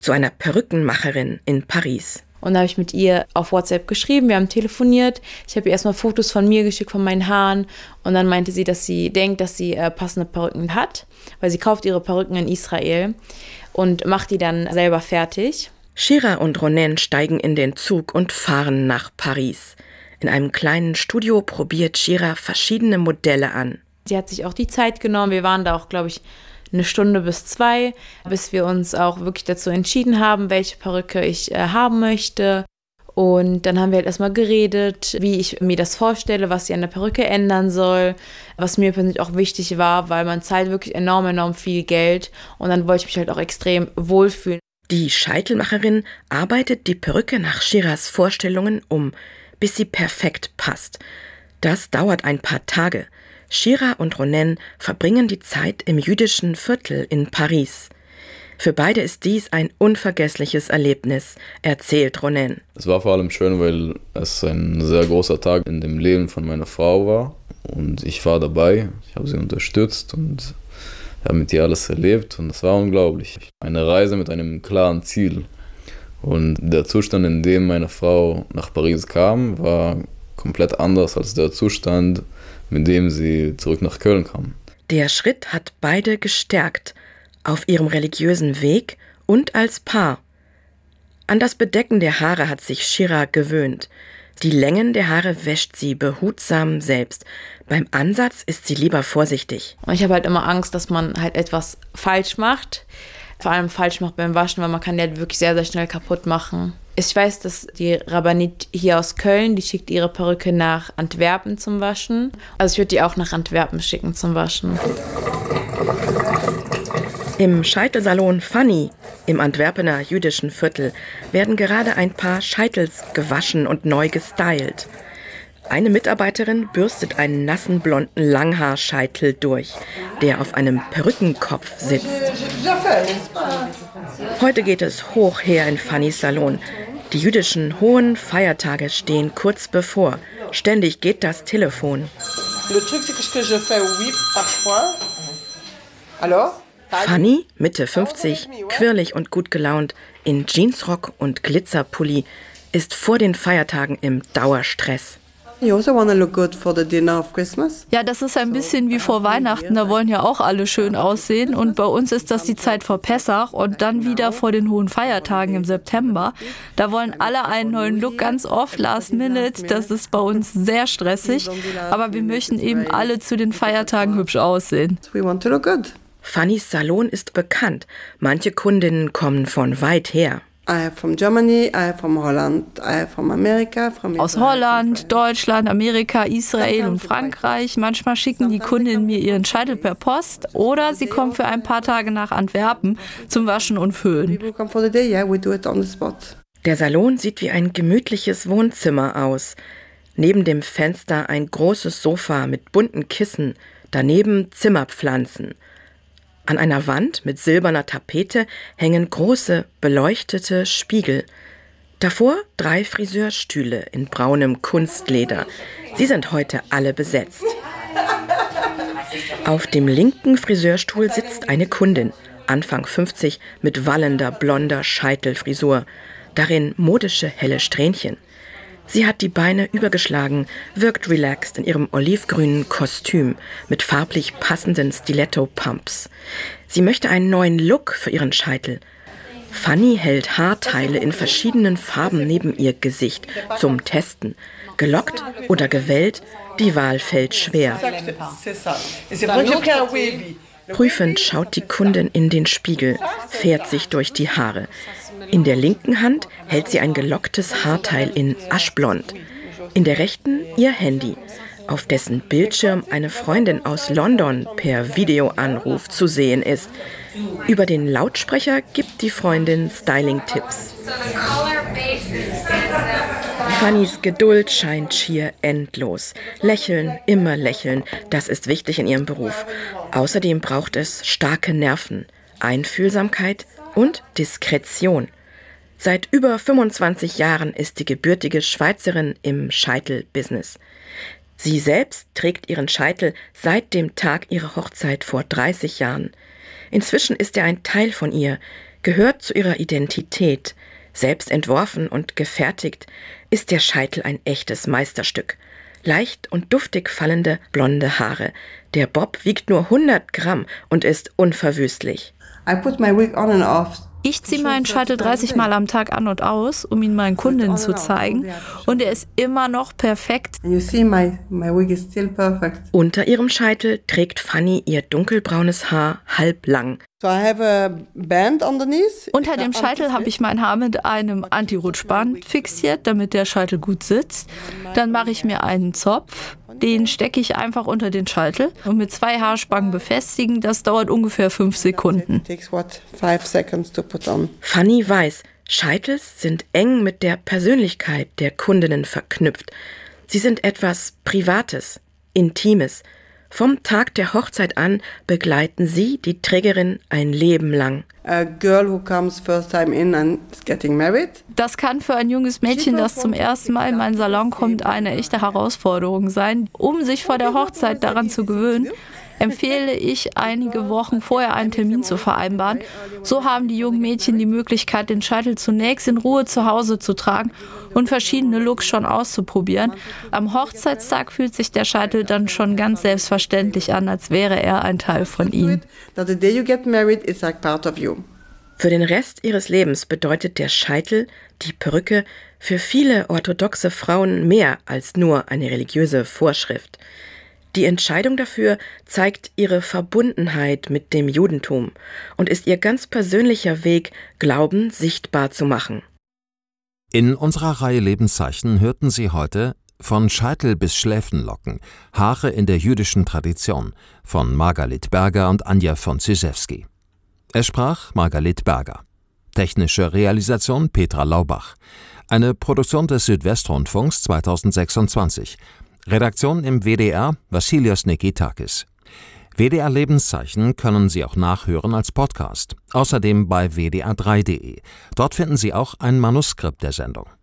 zu einer Perückenmacherin in Paris. Und da habe ich mit ihr auf WhatsApp geschrieben, wir haben telefoniert. Ich habe ihr erstmal Fotos von mir geschickt, von meinen Haaren. Und dann meinte sie, dass sie denkt, dass sie passende Perücken hat, weil sie kauft ihre Perücken in Israel und macht die dann selber fertig. Shira und Ronen steigen in den Zug und fahren nach Paris. In einem kleinen Studio probiert Shira verschiedene Modelle an. Sie hat sich auch die Zeit genommen. Wir waren da auch, glaube ich, 1 Stunde bis 2, bis wir uns auch wirklich dazu entschieden haben, welche Perücke ich haben möchte. Und dann haben wir halt erstmal geredet, wie ich mir das vorstelle, was sie an der Perücke ändern soll, was mir persönlich auch wichtig war, weil man zahlt wirklich enorm viel Geld und dann wollte ich mich halt auch extrem wohlfühlen. Die Scheitelmacherin arbeitet die Perücke nach Shiras Vorstellungen um, bis sie perfekt passt. Das dauert ein paar Tage. Shira und Ronen verbringen die Zeit im jüdischen Viertel in Paris. Für beide ist dies ein unvergessliches Erlebnis, erzählt Ronen. Es war vor allem schön, weil es ein sehr großer Tag in dem Leben von meiner Frau war. Und ich war dabei, ich habe sie unterstützt und habe mit ihr alles erlebt. Und es war unglaublich. Eine Reise mit einem klaren Ziel. Und der Zustand, in dem meine Frau nach Paris kam, war komplett anders als der Zustand, mit dem sie zurück nach Köln kam. Der Schritt hat beide gestärkt, auf ihrem religiösen Weg und als Paar. An das Bedecken der Haare hat sich Shira gewöhnt. Die Längen der Haare wäscht sie behutsam selbst. Beim Ansatz ist sie lieber vorsichtig. Und ich habe halt immer Angst, dass man halt etwas falsch macht. Vor allem falsch macht beim Waschen, weil man kann die halt wirklich sehr schnell kaputt machen. Ich weiß, dass die Rabbinit hier aus Köln, die schickt ihre Perücke nach Antwerpen zum Waschen. Also ich würde die auch nach Antwerpen schicken zum Waschen. Im Scheitelsalon Fanny im Antwerpener jüdischen Viertel werden gerade ein paar Scheitels gewaschen und neu gestylt. Eine Mitarbeiterin bürstet einen nassen blonden Langhaarscheitel durch, der auf einem Perückenkopf sitzt. Heute geht es hoch her in Fannys Salon. Die jüdischen hohen Feiertage stehen kurz bevor. Ständig geht das Telefon. Fanny, Mitte 50, quirlig und gut gelaunt, in Jeansrock und Glitzerpulli, ist vor den Feiertagen im Dauerstress. Ja, das ist ein bisschen wie vor Weihnachten, da wollen ja auch alle schön aussehen und bei uns ist das die Zeit vor Pessach und dann wieder vor den hohen Feiertagen im September. Da wollen alle einen neuen Look, ganz oft last minute, das ist bei uns sehr stressig, aber wir möchten eben alle zu den Feiertagen hübsch aussehen. Fannys Salon ist bekannt, manche Kundinnen kommen von weit her. Aus Holland, Deutschland, Amerika, Israel und Frankreich. Manchmal schicken die Kundinnen mir ihren Scheitel per Post oder sie kommen für ein paar Tage nach Antwerpen zum Waschen und Föhnen. Der Salon sieht wie ein gemütliches Wohnzimmer aus. Neben dem Fenster ein großes Sofa mit bunten Kissen, daneben Zimmerpflanzen. An einer Wand mit silberner Tapete hängen große, beleuchtete Spiegel. Davor 3 Friseurstühle in braunem Kunstleder. Sie sind heute alle besetzt. Auf dem linken Friseurstuhl sitzt eine Kundin, Anfang 50, mit wallender, blonder Scheitelfrisur. Darin modische, helle Strähnchen. Sie hat die Beine übergeschlagen, wirkt relaxed in ihrem olivgrünen Kostüm mit farblich passenden Stiletto-Pumps. Sie möchte einen neuen Look für ihren Scheitel. Fanny hält Haarteile in verschiedenen Farben neben ihr Gesicht zum Testen. Gelockt oder gewellt, die Wahl fällt schwer. Prüfend schaut die Kundin in den Spiegel, fährt sich durch die Haare. In der linken Hand hält sie ein gelocktes Haarteil in aschblond. In der rechten ihr Handy, auf dessen Bildschirm eine Freundin aus London per Videoanruf zu sehen ist. Über den Lautsprecher gibt die Freundin Styling-Tipps. Fannys Geduld scheint schier endlos. Lächeln, immer lächeln, das ist wichtig in ihrem Beruf. Außerdem braucht es starke Nerven, Einfühlsamkeit und Diskretion. Seit über 25 Jahren ist die gebürtige Schweizerin im Scheitel-Business. Sie selbst trägt ihren Scheitel seit dem Tag ihrer Hochzeit vor 30 Jahren. Inzwischen ist er ein Teil von ihr. gehört zu ihrer Identität. Selbst entworfen und gefertigt ist der Scheitel ein echtes Meisterstück. Leicht und duftig fallende blonde Haare. Der Bob wiegt nur 100 Gramm und ist unverwüstlich. I put my wig on and off. Ich ziehe meinen Scheitel 30 Mal am Tag an und aus, um ihn meinen Kundinnen zu zeigen. Und er ist immer noch perfekt. And you see my wig is still perfect. Unter ihrem Scheitel trägt Fanny ihr dunkelbraunes Haar halblang. So I have a band underneath. Unter dem Scheitel habe ich mein Haar mit einem Anti-Rutschband fixiert, damit der Scheitel gut sitzt. Dann mache ich mir einen Zopf. Den stecke ich einfach unter den Scheitel und mit 2 Haarspangen befestigen. Das dauert ungefähr 5 Sekunden. Fanny weiß, Scheitels sind eng mit der Persönlichkeit der Kundinnen verknüpft. Sie sind etwas Privates, Intimes. Vom Tag der Hochzeit an begleiten sie die Trägerin ein Leben lang. A girl who comes first time in and is getting married. Das kann für ein junges Mädchen, das zum ersten Mal in meinen Salon kommt, eine echte Herausforderung sein. Um sich vor der Hochzeit daran zu gewöhnen, empfehle ich, einige Wochen vorher einen Termin zu vereinbaren. So haben die jungen Mädchen die Möglichkeit, den Scheitel zunächst in Ruhe zu Hause zu tragen und verschiedene Looks schon auszuprobieren. Am Hochzeitstag fühlt sich der Scheitel dann schon ganz selbstverständlich an, als wäre er ein Teil von ihnen. Für den Rest ihres Lebens bedeutet der Scheitel, die Perücke, für viele orthodoxe Frauen mehr als nur eine religiöse Vorschrift. Die Entscheidung dafür zeigt ihre Verbundenheit mit dem Judentum und ist ihr ganz persönlicher Weg, Glauben sichtbar zu machen. In unserer Reihe Lebenszeichen hörten Sie heute Von Scheitel bis Schläfenlocken, Haare in der jüdischen Tradition von Margalit Berger und Anja von Zyszewski. Es sprach Margalit Berger. Technische Realisation Petra Laubach. Eine Produktion des Südwestrundfunks 2026. Redaktion im WDR Vassilios Nikitakis. WDR Lebenszeichen können Sie auch nachhören als Podcast. Außerdem bei wdr3.de. Dort finden Sie auch ein Manuskript der Sendung.